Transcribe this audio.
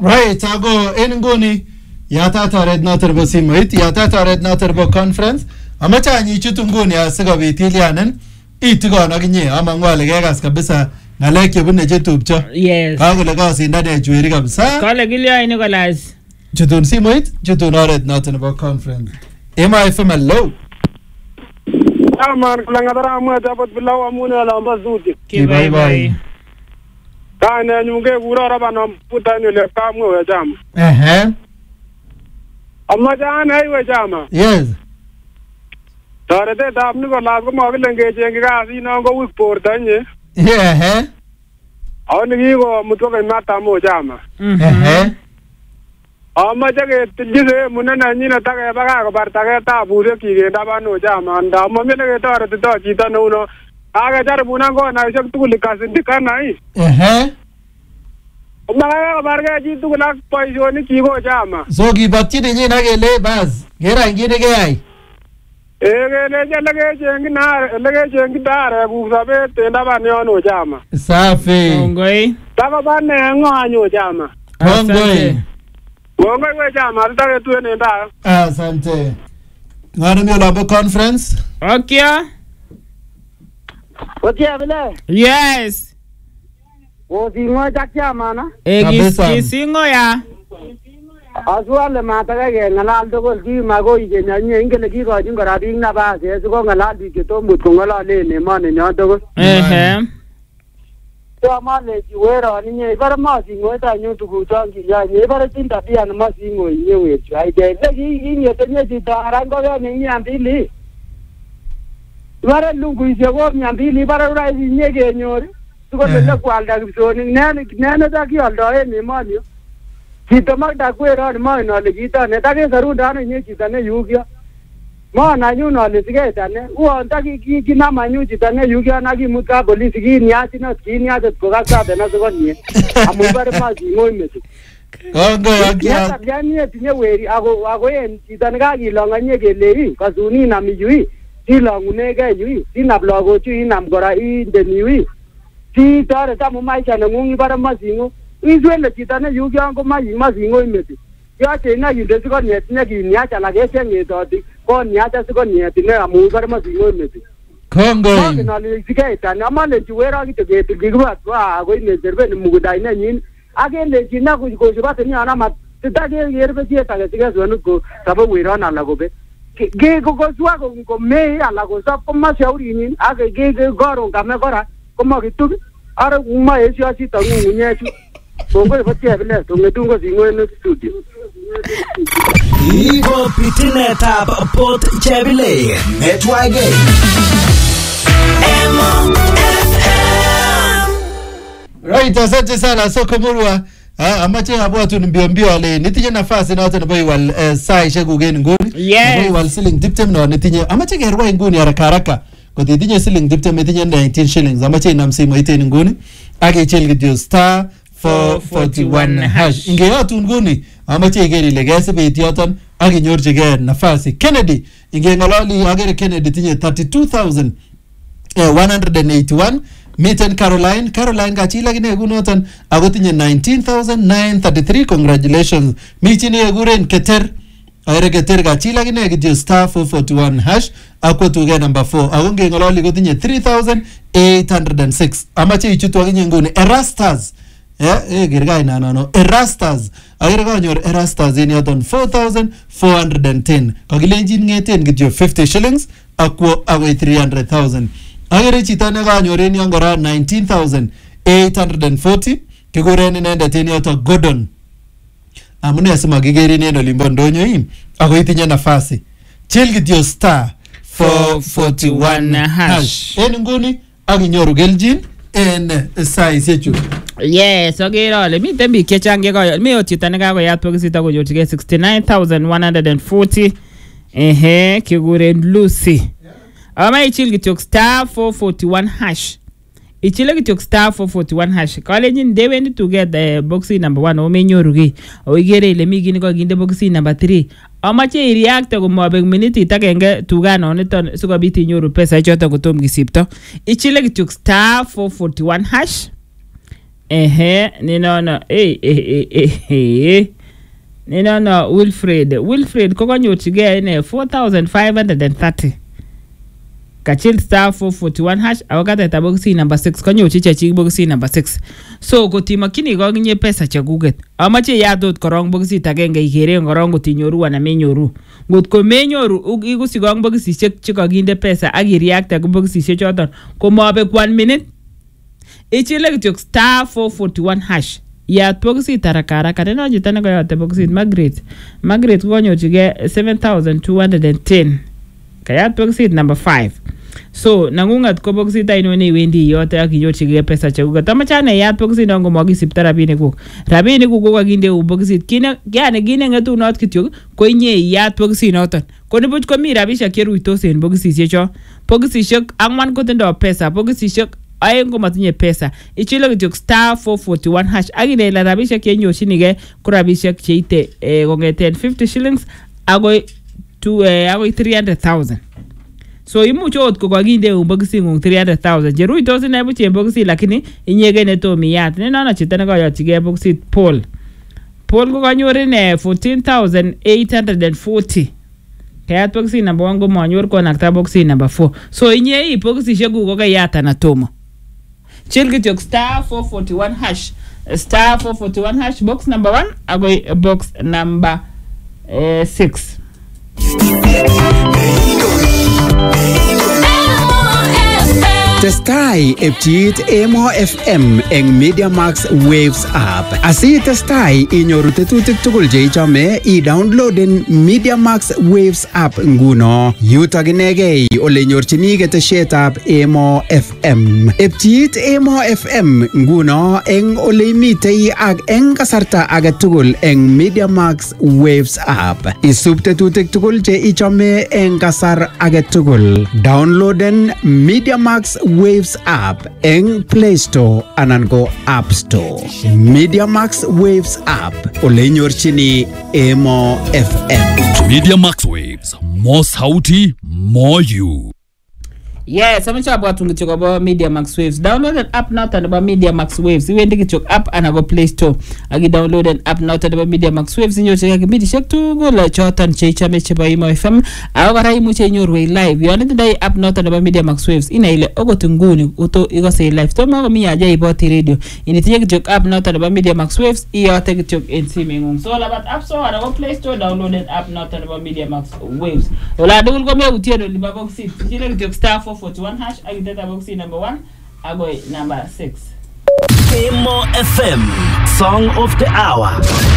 Right, ago en nguni yata taret noter bo simoit, yata taret noter bo conference. Amacha anyi chutu nguni asikobit ilianen itigon akinye amangwale kekas kabisa ngalek chebune chetupcho. Yes. Kakole kasindane chweri kabisa. Kole kilyo Nicholas. Chutun simoit, chutun oret noter bo conference. Ema FM hello. Man kulangatara mwete apot bilaw amune ala mbazuti. Bye bye. Kane nyunge kuro raba na putani le kamwe we jama. Amma jana we jama. Yes. Tarete dab ni ko las ko magilenge jengi kasi na ko wik portanye. Yeah. Awni gi ko mutwa ka mata mo jama. Amma jage tijise munana nyina tage baga ko bartage ta bure ki ge daba no jama anda amma mele ge tarete to chita no no aga jar buna ko na shak tu likasin dikana ai. Umaga barga ji tu lak paiso ni ki go jama. So ki batti de nyina ge le bas. Gera ngine ge ai. Ege le lage jengi na lage jengi dare bu sabe te daba ne no jama. Safi. Ngoi. Daba ba ne nganyo jama. Ngoi. Ngoi we jama tage tu ne da. Asante. Ngani mi labo conference? Okay. Otia bile. Yes. O singo jakya mana. Singo ya. Aswale mata ge ngalal to gol ki mago ige nyanye ingele ki ko jin gara ding na ba se ko ngalal di ke to mut ko ngala le ne mane nya to. To mane ji wera ni nye bar ma singo ta nyu tu ku chang ki ya nye bar tin ta pia na ma singo nye we chai de le ki nye te nye ji ta ran ko ge ni nyam bili. Bara lungu ise go nyam bili bara ra ji nye ge nyori. Tu ko le kwal da so ni ne ta ki al da ni mane. Kita mak dak wera ma na le kita ne ta ke saru da ne kita ne yu kya ma na yu na le sige ta ne u an ta ki na ma yu kita ne yu kya na ki muka boli sige nya ti na ki nya ta ko ga sa de na so ni amu bar ma ji ngoi me ti ya ya ni ti ne weri ago en kita ne ga ki lo nga nye ke le ka su ni na mi yu ti lo ngune ga yu ti na blo go ti nam gora I de ni wi ti ta re ta mu mai cha na ngungi bar ma ji ngo Izwele chitane yugi ango mazingo imeti. Yache na yinde siko nyeti ne ki nyacha la gese ngetoti. Ko nyacha siko nyeti ne amu gar mazingo imeti. Kongo. Ko na le sike ta na male juwera ki te getu gigwa twa go ine derbe ni mugudai na nyin. Age le china ku ko jiba te ni ana ma ta ge yerbe ti ta ge sike zonu ko sabo wira na la go be. Ge go swa go me ala go sa poma shauri ni age ge goro game gora ko ma gitu. Ara uma esi asi ta ngunyechu. Bongo fatia bile to ngedungo zingo no studio. Ivo pitine tab pot chebile netwage. Right, asante sana soko murwa. Amache abwa tu mbio ale nitinye nafasi na watu nabai sai shegu geni nguni. Yes. Nabai wal ceiling diptem no nitinye amache gerwa nguni haraka. Kwa titinye ceiling diptem nitinye 19 shillings. Amache inamsimo iteni nguni. Age chel gidyo star 441 hash. Inge yotu nguni amache igeri legese beti yoton agi nyorji ger nafasi. Kennedy inge ngalali agere Kennedy tinye 32,181. Mitten Caroline gachila gine gunotan ago tinye 19,933. Congratulations. Michini eguren Keter ayre Keter gachila gine gidyo star 441 hash akwa tuge number 4 ago nge ngalali go tinye 3,806. Amache ichutu aginye nguni Erastas girgai no Erastas agere kanyor Erastas in yoton 4,410 kagilenjin ngeten gidyo 50 shillings akwo agoi 300,000 agere chita ne kanyor en yongora 19,840 kiguren inendet en yoton Gordon amune asima gigeri neno limbo ndonyo hii agoi itinye nafasi chil gidyo star 441 hash en nguni aginyoru geljin en size yechu. Yes, okay, ole miten biik chechang ko mi chito ne kakoyat bokisita konyorchigei 69,140. Kiguren Lucy. Ama ichil kityok star 441 hash. Ichile kityok star 441 hash. Kalenjin dewendi to get the boxi number 1 omenyoru ki. Oigere ile mi gini ko kinde boxi number 3. Amache ireact ko mabek minute agenge tugano niton sikobit inyoru pesa choto kotom kisipto. Ichile kityok star 441 hash. ninono ninono Wilfred kokanyorchigei ine 4530 kachil star 441 hash awakateta boxi number 6 kanyorchi chechik boxi number 6 so kotimakini koginye pesa chekuget amache yatot korong boxit agenge ikeren korong kotinyoru anan menyoru ngotko menyoru ikusikong boxisiek chekakinde pesa akireacte ak boxisiek choton komabek 1 minute ichile kityo star 441 hash yat boxit haraka neno chito nekoyote boxit Margaret konyorchigei 7210 kayat boxit number 5 so nangungat ko boxit aino ne wendi yote akinyorchigei pesa chekuget amachane yat boxit non komakisipta rabinik kuk kokakinde boxit kine ngetunot kityo ko inye yat boxit noton konibuch komi rabishek cheruitos en boxisiek cho boxisiek 4 kotindo pesa boxisiek 2 komatinye pesa ichile kityo star 441 hash akine la rabishek chenyorchinigei ko rabishek cheite kongeten 50 shillings agoi 300,000 so imuche ot kokakinde boxit ngung 300,000 cheruitos ine buch en boxit lakini inyege netomiyat nenono chito nekoyochigei boxit Paul kokanyor ine 14,840 kayat boxit number 1 komanyor konakta boxit number 4 so inye boxisiek kuk kokayat ana tomo chil kityo star 441 hash box number 1 agoi box number 6 Testai epchit Emo FM eng Media Max Waves app. Asi testai inyoru tetutik tugul che ichome i-downloaden Media Max Waves app nguno. Yutok inegei ole nyorchini ketesietab Emo FM. Epchit Emo FM nguno eng ole imitei ak eng kasarta age tugul eng Media Max Waves app. Isub tetutik tugul che ichome eng kasar age tugul. Downloaden Media Max Waves app eng Play Store anan go App Store. Media Max Waves app ole nyorchini Emo FM. Media Max Waves, more sauti, more you. Yes, I'm sure about to go Media Max Waves. Download an app now about Media Max Waves. You went to app and I go Play Store. I download an app now about Media Max Waves. In your check to go like Chartan Checha Mecha Imo FM. I much in your way live. You only today app now about Media Max Waves. In a Ogotunguni, Uto Ego say live. Tomorrow me a jay bought radio. In the take app now about Media Max Waves. You take it in Siming. So all about app store and I go Play Store. Download an app now about Media Max Waves. Well, I don't go with you. Libabox it. You like star 441 hash agiteta boxi number 1 agoi number 6 Emo FM Song of the Hour.